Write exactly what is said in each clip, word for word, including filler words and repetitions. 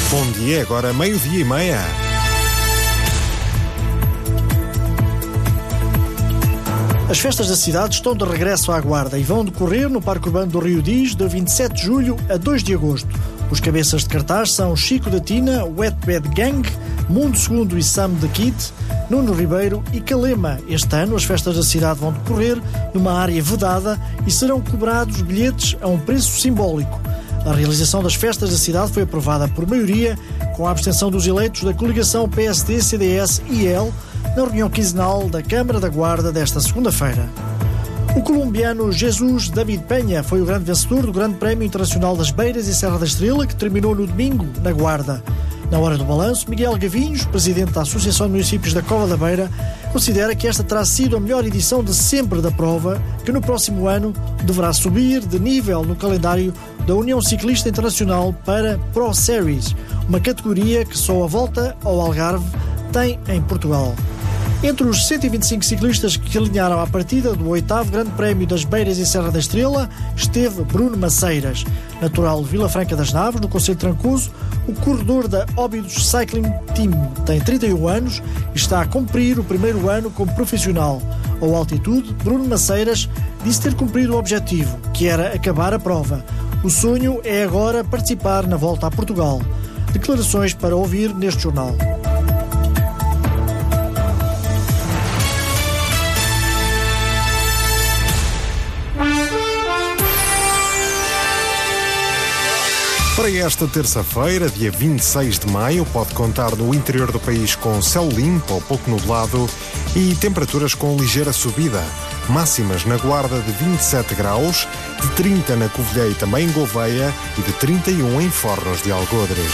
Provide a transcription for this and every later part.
Bom dia, agora meio-dia e meia. As festas da cidade estão de regresso à Guarda e vão decorrer no Parque Urbano do Rio Diz de vinte e sete de julho a dois de agosto. Os cabeças de cartaz são Chico da Tina, Wet Bad Gang, Mundo Segundo e Sam the Kid, Nuno Ribeiro e Calema. Este ano as festas da cidade vão decorrer numa área vedada e serão cobrados bilhetes a um preço simbólico. A realização das festas da cidade foi aprovada por maioria, com a abstenção dos eleitos da coligação P S D C D S I L na reunião quinzenal da Câmara da Guarda desta segunda-feira. O colombiano Jesus David Penha foi o grande vencedor do Grande Prémio Internacional das Beiras e Serra da Estrela, que terminou no domingo na Guarda. Na hora do balanço, Miguel Gavinhos, presidente da Associação de Municípios da Cova da Beira, considera que esta terá sido a melhor edição de sempre da prova, que no próximo ano deverá subir de nível no calendário da União Ciclista Internacional para Pro Series, uma categoria que só a volta ao Algarve tem em Portugal. Entre os cento e vinte e cinco ciclistas que alinharam à partida do oitavo Grande Prémio das Beiras e Serra da Estrela esteve Bruno Maceiras, natural de Vila Franca das Naves, no concelho de Trancoso. O corredor da Óbidos Cycling Team tem trinta e um anos e está a cumprir o primeiro ano como profissional. Ao altitude, Bruno Maceiras disse ter cumprido o objetivo, que era acabar a prova. O sonho é agora participar na volta a Portugal. Declarações para ouvir neste jornal. Para esta terça-feira, dia vinte e seis de maio, pode contar no interior do país com céu limpo ou pouco nublado e temperaturas com ligeira subida. Máximas na Guarda de vinte e sete graus, de trinta na Covilhã e também em Gouveia e de trinta e um em Fornos de Algodres.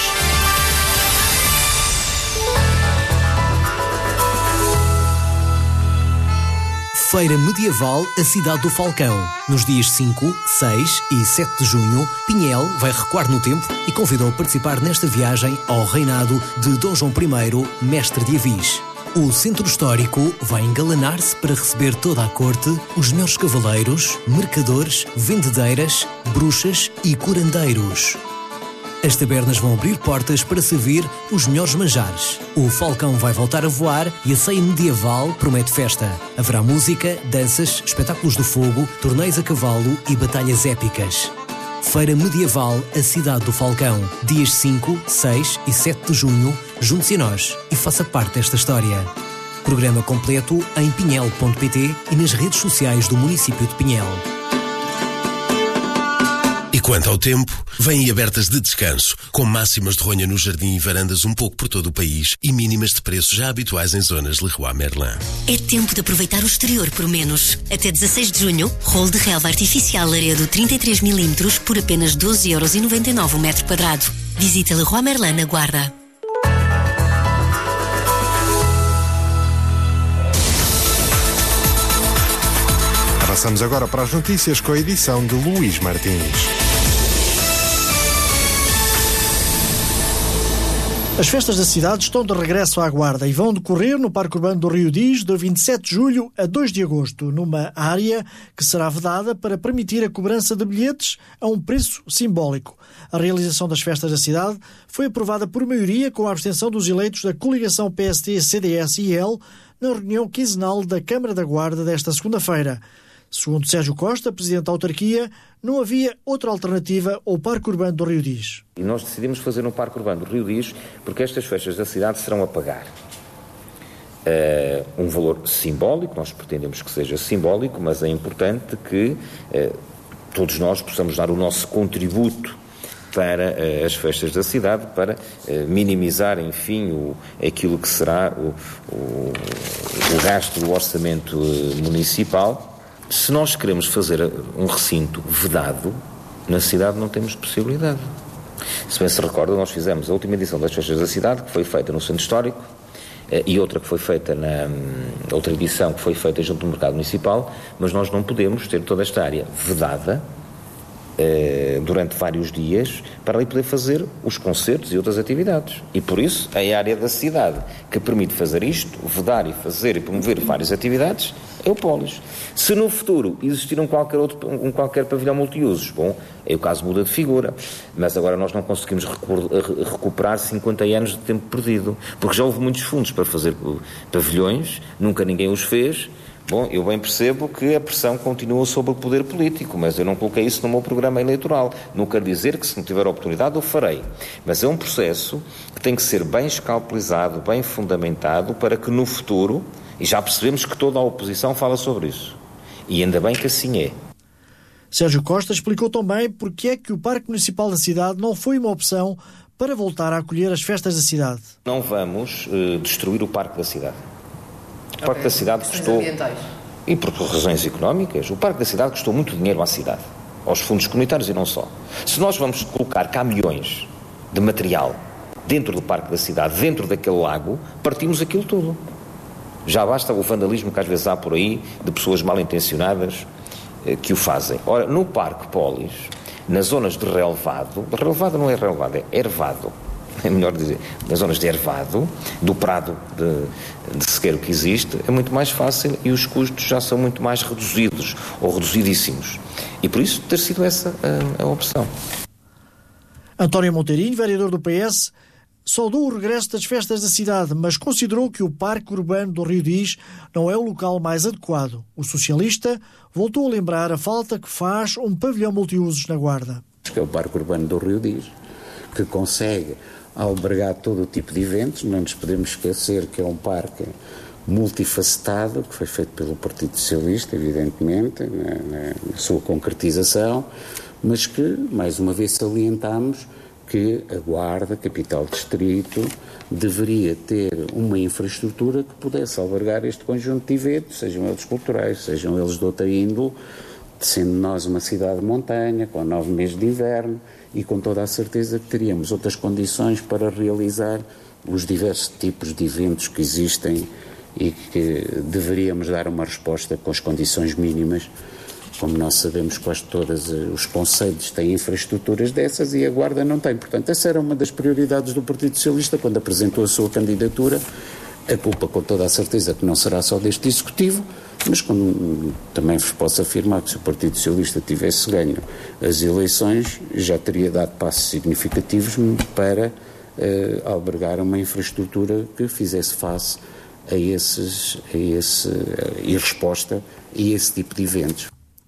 Feira Medieval A Cidade do Falcão. Nos dias cinco, seis e sete de junho, Pinhel vai recuar no tempo e convidou a participar nesta viagem ao reinado de Dom João I, mestre de Avis. O centro histórico vai engalanar-se para receber toda a corte, os melhores cavaleiros, mercadores, vendedeiras, bruxas e curandeiros. As tabernas vão abrir portas para servir os melhores manjares. O Falcão vai voltar a voar e a ceia medieval promete festa. Haverá música, danças, espetáculos do fogo, torneios a cavalo e batalhas épicas. Feira Medieval A Cidade do Falcão. Dias cinco, seis e sete de junho. Junte-se a nós e faça parte desta história. Programa completo em pinhel ponto pt e nas redes sociais do município de Pinhel. E quanto ao tempo, vêm abertas de descanso, com máximas de ronha no jardim e varandas um pouco por todo o país e mínimas de preços já habituais em zonas Leroy Merlin. É tempo de aproveitar o exterior por menos. Até dezasseis de junho, rolo de relva artificial Laredo trinta e três milímetros por apenas doze euros e noventa e nove o metro quadrado. Visita Leroy Merlin na Guarda. Passamos agora para as notícias com a edição de Luís Martins. As festas da cidade estão de regresso à Guarda e vão decorrer no Parque Urbano do Rio Diz de vinte e sete de julho a dois de agosto, numa área que será vedada para permitir a cobrança de bilhetes a um preço simbólico. A realização das festas da cidade foi aprovada por maioria, com a abstenção dos eleitos da coligação P S D C D S I L na reunião quinzenal da Câmara da Guarda desta segunda-feira. Segundo Sérgio Costa, presidente da autarquia, não havia outra alternativa ao Parque Urbano do Rio Diz. E nós decidimos fazer no Parque Urbano do Rio Diz porque estas festas da cidade serão a pagar uh, um valor simbólico, nós pretendemos que seja simbólico, mas é importante que uh, todos nós possamos dar o nosso contributo para uh, as festas da cidade, para uh, minimizar, enfim, o, aquilo que será o, o, o gasto do orçamento uh, municipal. Se nós queremos fazer um recinto vedado, na cidade não temos possibilidade. Se bem se recorda, nós fizemos a última edição das festas da cidade, que foi feita no Centro Histórico, e outra que foi feita na outra edição que foi feita junto do Mercado Municipal, mas nós não podemos ter toda esta área vedada eh, durante vários dias para ali poder fazer os concertos e outras atividades. E por isso, a área da cidade que permite fazer isto, vedar e fazer e promover várias atividades, é o Polis. Se no futuro existir um qualquer, outro, um qualquer pavilhão multiusos, bom, aí o caso muda de figura, mas agora nós não conseguimos recuperar cinquenta anos de tempo perdido, porque já houve muitos fundos para fazer pavilhões, nunca ninguém os fez. Bom, eu bem percebo que a pressão continua sobre o poder político, mas eu não coloquei isso no meu programa eleitoral. Não quero dizer que, se não tiver a oportunidade, eu farei. Mas é um processo que tem que ser bem escalpelizado, bem fundamentado, para que no futuro, e já percebemos que toda a oposição fala sobre isso, e ainda bem que assim é. Sérgio Costa explicou também porque é que o Parque Municipal da cidade não foi uma opção para voltar a acolher as festas da cidade. Não vamos uh, destruir o Parque da cidade. O Parque okay. da cidade custou, e por razões económicas, o Parque da cidade custou muito dinheiro à cidade, aos fundos comunitários e não só. Se nós vamos colocar caminhões de material dentro do Parque da cidade, dentro daquele lago, partimos aquilo tudo. Já basta o vandalismo que às vezes há por aí de pessoas mal intencionadas eh, que o fazem. Ora, no Parque Polis, nas zonas de relevado, relevado não é relevado, é ervado, é melhor dizer, nas zonas de ervado, do prado de, de sequeiro que existe, é muito mais fácil e os custos já são muito mais reduzidos, ou reduzidíssimos. E por isso ter sido essa a, a opção. António Monteirinho, vereador do P S, saudou o regresso das festas da cidade, mas considerou que o Parque Urbano do Rio Diz não é o local mais adequado. O socialista voltou a lembrar a falta que faz um pavilhão multiusos na Guarda. Que é o Parque Urbano do Rio Diz, que consegue albergar todo o tipo de eventos. Não nos podemos esquecer que é um parque multifacetado, que foi feito pelo Partido Socialista, evidentemente, na, na, na sua concretização, mas que, mais uma vez, salientamos que a Guarda, capital distrito, deveria ter uma infraestrutura que pudesse albergar este conjunto de eventos, sejam eles culturais, sejam eles de outra índole, sendo nós uma cidade de montanha, com nove meses de inverno, e com toda a certeza que teríamos outras condições para realizar os diversos tipos de eventos que existem e que deveríamos dar uma resposta com as condições mínimas. Como nós sabemos, quase todos os concelhos têm infraestruturas dessas e a Guarda não tem. Portanto, essa era uma das prioridades do Partido Socialista quando apresentou a sua candidatura. A culpa, com toda a certeza, que não será só deste Executivo, mas como também vos posso afirmar que se o Partido Socialista tivesse ganho as eleições, já teria dado passos significativos para uh, albergar uma infraestrutura que fizesse face a esses, a esse, e resposta a esse tipo de eventos.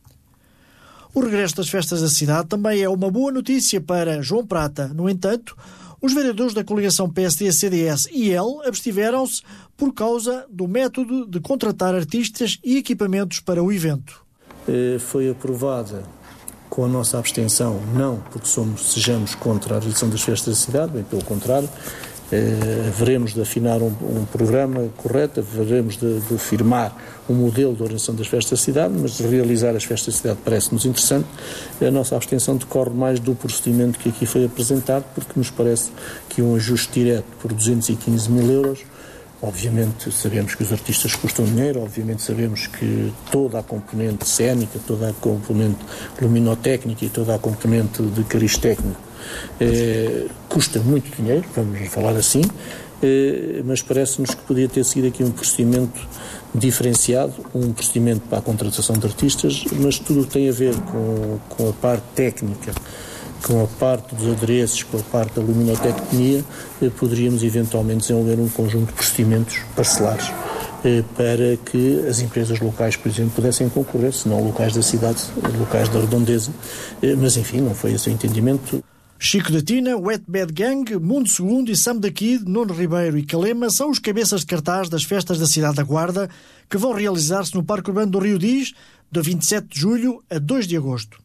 O regresso das festas da cidade também é uma boa notícia para João Prata. No entanto, os vereadores da coligação P S D C D S e ele abstiveram-se por causa do método de contratar artistas e equipamentos para o evento. Foi aprovada com a nossa abstenção, não porque somos, sejamos contra a realização das festas da cidade, bem pelo contrário. Eh, veremos de afinar um, um programa correto, veremos de, de firmar um modelo de organização das festas da cidade, mas de realizar as festas da cidade parece-nos interessante. A nossa abstenção decorre mais do procedimento que aqui foi apresentado, porque nos parece que um ajuste direto por duzentos e quinze mil euros, obviamente sabemos que os artistas custam dinheiro, obviamente sabemos que toda a componente cénica, toda a componente luminotécnica e toda a componente de cariz técnico Eh, custa muito dinheiro, vamos falar assim, eh, mas parece-nos que podia ter sido aqui um procedimento diferenciado, um procedimento para a contratação de artistas, mas tudo o que tem a ver com, com a parte técnica, com a parte dos adereços, com a parte da luminotecnia, eh, poderíamos eventualmente desenvolver um conjunto de procedimentos parcelares eh, para que as empresas locais, por exemplo, pudessem concorrer, se não locais da cidade, locais da redondeza, eh, mas enfim, não foi esse o entendimento. Chico da Tina, Wet Bad Gang, Mundo Segundo e Sam da Kid, Nuno Ribeiro e Calema são os cabeças de cartaz das festas da cidade da Guarda que vão realizar-se no Parque Urbano do Rio Diz, de vinte e sete de julho a dois de agosto.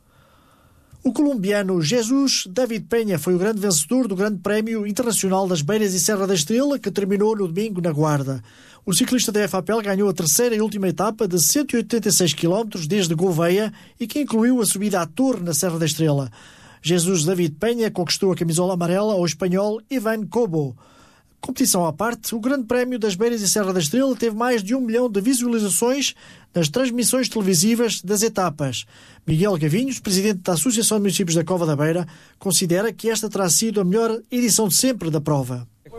O colombiano Jesus David Penha foi o grande vencedor do Grande Prémio Internacional das Beiras e Serra da Estrela, que terminou no domingo na Guarda. O ciclista da F A P L ganhou a terceira e última etapa de cento e oitenta e seis quilómetros desde Gouveia e que incluiu a subida à Torre na Serra da Estrela. Jesus David Penha conquistou a camisola amarela ao espanhol Ivan Cobo. Competição à parte, o Grande Prémio das Beiras e Serra da Estrela teve mais de um milhão de visualizações nas transmissões televisivas das etapas. Miguel Gavinhos, presidente da Associação de Municípios da Cova da Beira, considera que esta terá sido a melhor edição de sempre da prova.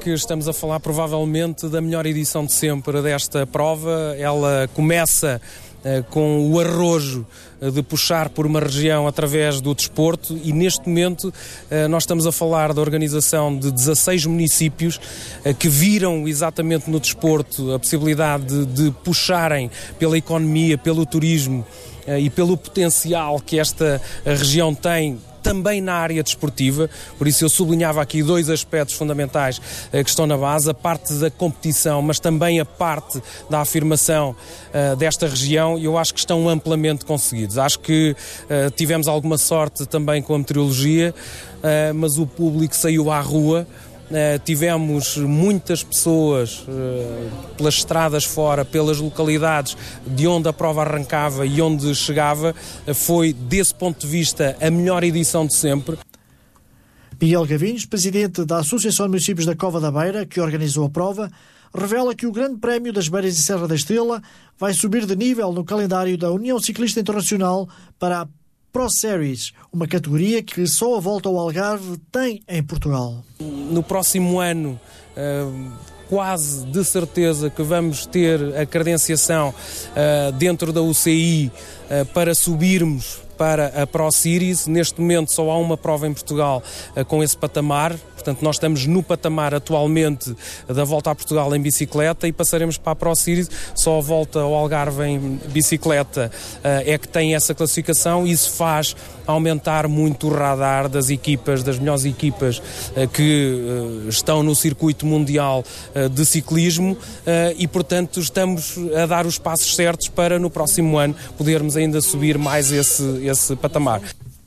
que estamos a falar provavelmente da melhor edição de sempre desta prova. Ela começa uh, com o arrojo uh, de puxar por uma região através do desporto e neste momento uh, nós estamos a falar da organização de dezasseis municípios uh, que viram exatamente no desporto a possibilidade de, de puxarem pela economia, pelo turismo uh, e pelo potencial que esta região tem também na área desportiva, por isso eu sublinhava aqui dois aspectos fundamentais eh, que estão na base, a parte da competição, mas também a parte da afirmação eh, desta região, e eu acho que estão amplamente conseguidos. Acho que eh, tivemos alguma sorte também com a meteorologia, eh, mas o público saiu à rua. Uh, tivemos muitas pessoas uh, pelas estradas fora, pelas localidades de onde a prova arrancava e onde chegava. Uh, foi, desse ponto de vista, a melhor edição de sempre. Miguel Gavinhos, presidente da Associação de Municípios da Cova da Beira, que organizou a prova, revela que o Grande Prémio das Beiras e Serra da Estrela vai subir de nível no calendário da União Ciclista Internacional para a Pro Series, uma categoria que só a Volta ao Algarve tem em Portugal. No próximo ano, uh, quase de certeza que vamos ter a credenciação uh, dentro da U C I uh, para subirmos para a Pro Series. Neste momento só há uma prova em Portugal uh, com esse patamar. Portanto, nós estamos no patamar atualmente da Volta a Portugal em bicicleta e passaremos para a Pro Series. Só a Volta ao Algarve em bicicleta uh, é que tem essa classificação e isso faz aumentar muito o radar das equipas, das melhores equipas uh, que uh, estão no circuito mundial uh, de ciclismo uh, e, portanto, estamos a dar os passos certos para no próximo ano podermos ainda subir mais esse, esse patamar.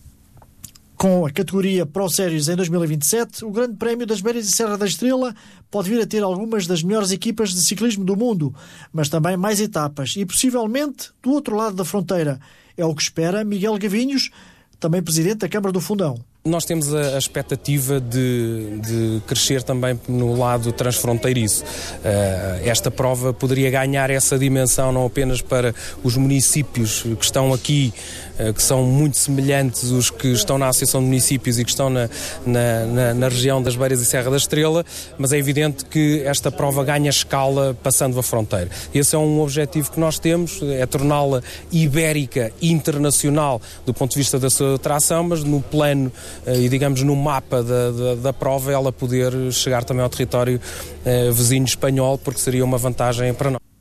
Com a categoria Pro Series em dois mil e vinte e sete, o Grande Prémio das Beiras e Serra da Estrela pode vir a ter algumas das melhores equipas de ciclismo do mundo, mas também mais etapas e possivelmente do outro lado da fronteira. É o que espera Miguel Gavinhos, também presidente da Câmara do Fundão. Nós temos a, a expectativa de, de crescer também no lado transfronteiriço. Uh, esta prova poderia ganhar essa dimensão não apenas para os municípios que estão aqui, uh, que são muito semelhantes os que estão na Associação de Municípios e que estão na, na, na, na região das Beiras e Serra da Estrela, mas é evidente que esta prova ganha escala passando a fronteira. Esse é um objetivo que nós temos, é torná-la ibérica e internacional do ponto de vista da sua atração, mas no plano e digamos no mapa da, da, da prova ela poder chegar também ao território eh, vizinho espanhol, porque seria uma vantagem para nós.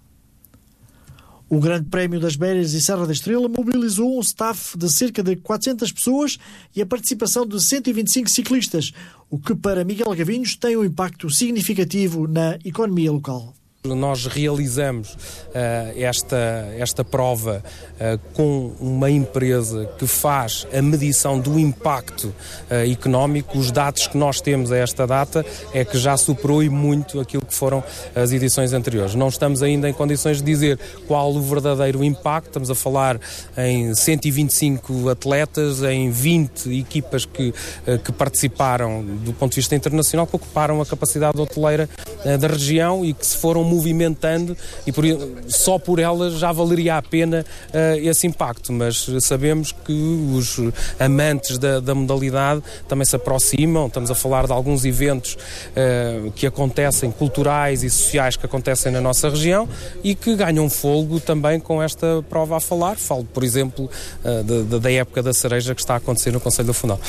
O Grande Prémio das Beiras e Serra da Estrela mobilizou um staff de cerca de quatrocentas pessoas e a participação de cento e vinte e cinco ciclistas, o que para Miguel Gavinhos tem um impacto significativo na economia local. Nós realizamos uh, esta, esta prova uh, com uma empresa que faz a medição do impacto uh, económico. Os dados que nós temos a esta data é que já superou e muito aquilo que foram as edições anteriores. Não estamos ainda em condições de dizer qual o verdadeiro impacto. Estamos a falar em cento e vinte e cinco atletas, em vinte equipas que, uh, que participaram do ponto de vista internacional, que ocuparam a capacidade hoteleira uh, da região e que se foram movimentando e por, só por elas já valeria a pena uh, esse impacto, mas sabemos que os amantes da, da modalidade também se aproximam. Estamos a falar de alguns eventos uh, que acontecem, culturais e sociais que acontecem na nossa região e que ganham fôlego também com esta prova a falar. Falo, por exemplo, uh, da, da época da cereja que está a acontecer no Concelho do Fundão.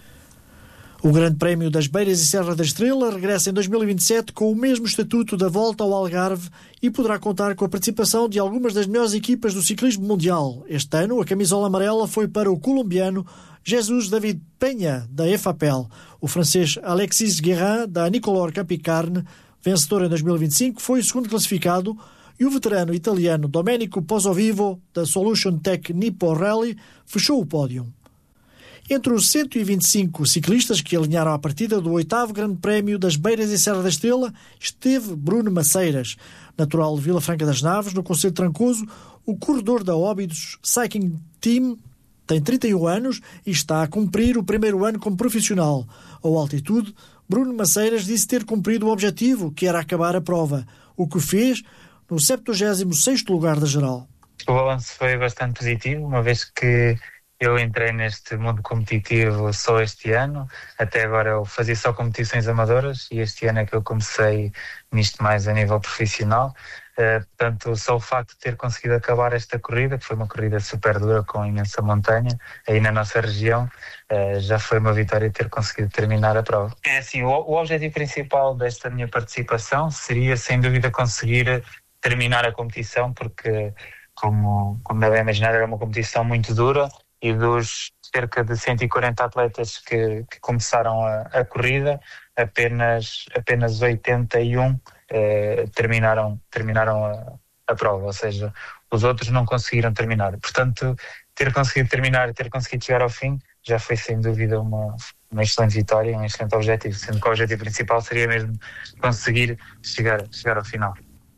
O Grande Prémio das Beiras e Serra da Estrela regressa em dois mil e vinte e sete com o mesmo estatuto da Volta ao Algarve e poderá contar com a participação de algumas das melhores equipas do ciclismo mundial. Este ano, a camisola amarela foi para o colombiano Jesus David Penha, da EFAPEL, o francês Alexis Guérin, da Nicolor Capicarne, vencedor em dois mil e vinte e cinco, foi o segundo classificado, e o veterano italiano Domenico Pozzovivo, da Solution Tech Nippo Rally, fechou o pódio. Entre os cento e vinte e cinco ciclistas que alinharam à partida do oitavo Grande Prémio das Beiras e Serra da Estrela esteve Bruno Maceiras, natural de Vila Franca das Naves, no Concelho de Trancoso. O corredor da Óbidos Cycling Team tem trinta e um anos e está a cumprir o primeiro ano como profissional. Ao altitude, Bruno Maceiras disse ter cumprido o objetivo, que era acabar a prova, o que fez no septuagésimo sexto lugar da geral. O balanço foi bastante positivo, uma vez que eu entrei neste mundo competitivo só este ano. Até agora eu fazia só competições amadoras e este ano é que eu comecei nisto mais a nível profissional. Uh, portanto, só o facto de ter conseguido acabar esta corrida, que foi uma corrida super dura com imensa montanha, aí na nossa região, uh, já foi uma vitória ter conseguido terminar a prova. É assim, o, o objetivo principal desta minha participação seria, sem dúvida, conseguir terminar a competição, porque, como, como devem imaginar, era uma competição muito dura e dos cerca de cento e quarenta atletas que, que começaram a, a corrida, apenas, apenas oitenta e um eh, terminaram, terminaram a, a prova, ou seja, os outros não conseguiram terminar. Portanto, ter conseguido terminar e ter conseguido chegar ao fim já foi sem dúvida uma, uma excelente vitória, um excelente objetivo, sendo que o objetivo principal seria mesmo conseguir chegar, chegar ao final.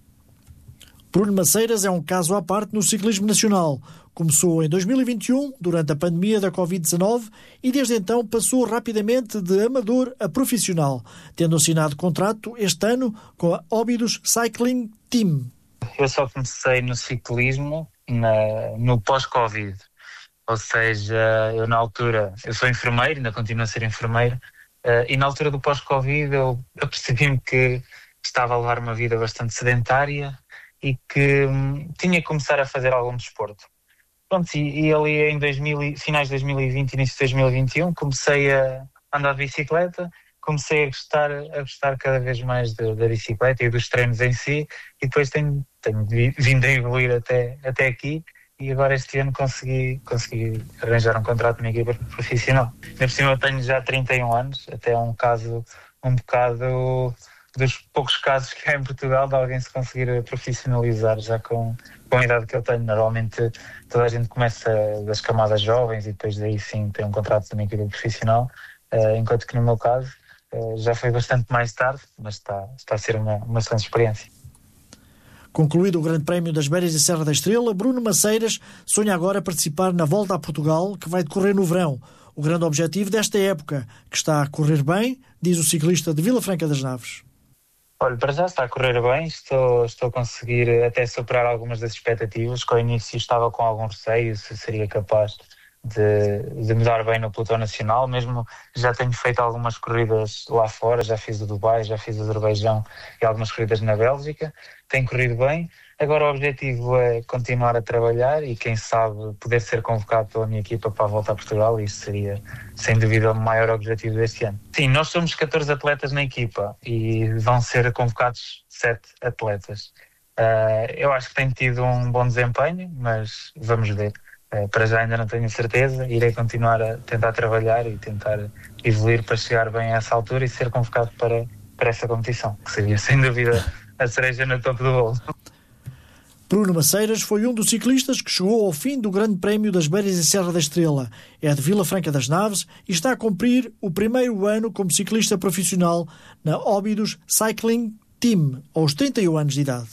Bruno Maceiras é um caso à parte no ciclismo nacional. Começou em dois mil e vinte e um, durante a pandemia da covid dezanove, e desde então passou rapidamente de amador a profissional, tendo assinado contrato este ano com a Óbidos Cycling Team. Eu só comecei no ciclismo na, no pós-Covid, ou seja, eu na altura, eu sou enfermeiro, ainda continuo a ser enfermeiro, uh, e na altura do pós-Covid eu, eu percebi-me que estava a levar uma vida bastante sedentária e que hum, tinha que começar a fazer algum desporto. Pronto, e, e ali em dois mil, finais de dois mil e vinte, início de dois mil e vinte e um, comecei a andar de bicicleta, comecei a gostar, a gostar cada vez mais de, da bicicleta e dos treinos em si, e depois tenho, tenho vindo a evoluir até, até aqui, e agora este ano consegui, consegui arranjar um contrato numa equipa profissional. Ainda por cima eu tenho já trinta e um anos, até é um caso um bocado dos poucos casos que há em Portugal de alguém se conseguir profissionalizar já com, com a idade que eu tenho. Normalmente toda a gente começa das camadas jovens e depois daí sim tem um contrato de uma equipa profissional, uh, enquanto que no meu caso uh, já foi bastante mais tarde, mas está, está a ser uma, uma excelente experiência. Concluído o Grande Prémio das Beiras e Serra da Estrela, Bruno Maceiras sonha agora participar na Volta a Portugal, que vai decorrer no verão. O grande objetivo desta época, que está a correr bem, diz o ciclista de Vila Franca das Naves. Olha, para já está a correr bem, estou, estou a conseguir até superar algumas das expectativas, que ao início estava com algum receio se seria capaz de, de me dar bem no pelotão nacional. Mesmo já tenho feito algumas corridas lá fora, já fiz o Dubai, já fiz o Azerbaijão e algumas corridas na Bélgica, tem corrido bem. Agora o objetivo é continuar a trabalhar e quem sabe poder ser convocado pela minha equipa para a Volta a Portugal, e isso seria sem dúvida o maior objetivo deste ano. Sim, nós somos catorze atletas na equipa e vão ser convocados sete atletas. Uh, eu acho que tenho tido um bom desempenho, mas vamos ver. Uh, para já ainda não tenho certeza, irei continuar a tentar trabalhar e tentar evoluir para chegar bem a essa altura e ser convocado para, para essa competição, que seria sem dúvida a cereja no topo do bolo. Bruno Maceiras foi um dos ciclistas que chegou ao fim do Grande Prémio das Beiras e Serra da Estrela. É de Vila Franca das Naves e está a cumprir o primeiro ano como ciclista profissional na Óbidos Cycling Team, aos trinta e um anos de idade.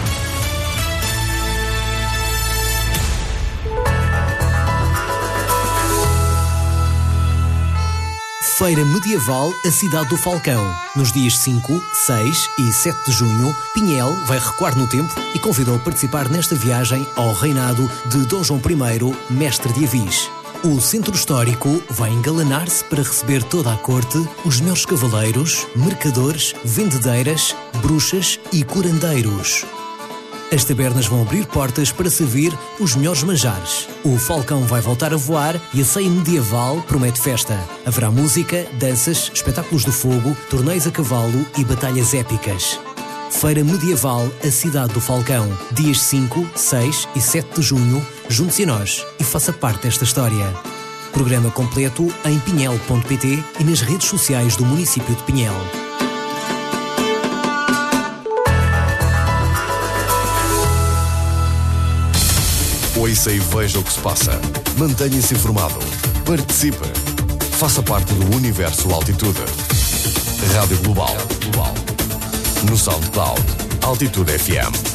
Feira Medieval A Cidade do Falcão. Nos dias cinco, seis e sete de junho, Pinhel vai recuar no tempo e convidou a participar nesta viagem ao reinado de Dom João I, mestre de Avis. O centro histórico vai engalanar-se para receber toda a corte, os melhores cavaleiros, mercadores, vendedeiras, bruxas e curandeiros. As tabernas vão abrir portas para servir os melhores manjares. O Falcão vai voltar a voar e a ceia medieval promete festa. Haverá música, danças, espetáculos do fogo, torneios a cavalo e batalhas épicas. Feira Medieval A Cidade do Falcão. Dias cinco, seis e sete de junho, junte-se a nós e faça parte desta história. Programa completo em pinhel ponto pt e nas redes sociais do município de Pinhel. Ouça e veja o que se passa. Mantenha-se informado. Participe. Faça parte do Universo Altitude. Rádio Global. No SoundCloud. Altitude F M.